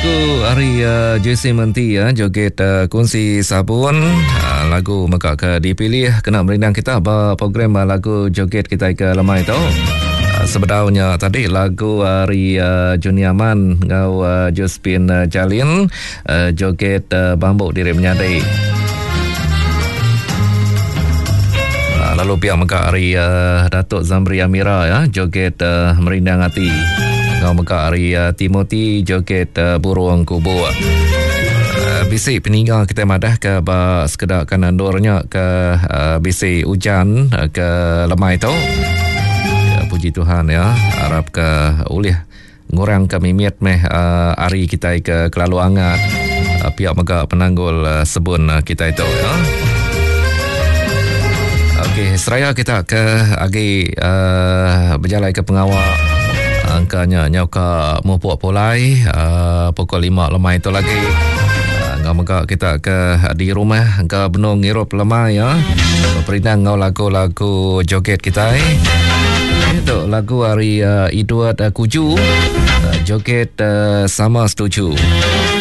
lagu hari JC Menti joget kunci sabun. Lagu maka ke dipilih kena merindang kita program lagu joget kita ke lemai tu. Sebenarnya tadi lagu hari Juniaman ngau Jospin Jalin joget bambuk diri menyadai. Lalu pihak maka hari Datuk Zamri Amira joget merindang hati. Ngau maka hari Timothy joget burung kubur. Bisik peninggal kita madah ke sekedar kanandurnya ke bisik hujan ke lemai tu. Puji Tuhan ya, harap ke ulih ngurang ke mimit hari kita ke kelalu angat pihak maka penanggul sebun kita itu ya. Okey, seraya kita ke agi berjalan ke pengawal angkanya nyauka mupuk polai pukul 5 lemai itu lagi. Ngau kita ke di rumah ke benung ngirup lemai ya. Berperindang ngau lagu-lagu joget kita itu lagu hari Idwat Kuju joget sama setuju.